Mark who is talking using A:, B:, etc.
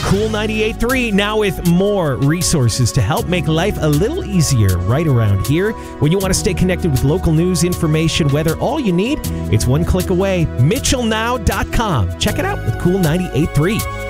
A: Cool 98.3 now with more resources to help make life a little easier right around here. When you want to stay connected with local news, information, weather, all you need, it's one click away. MitchellNow.com. Check it out with Cool 98.3.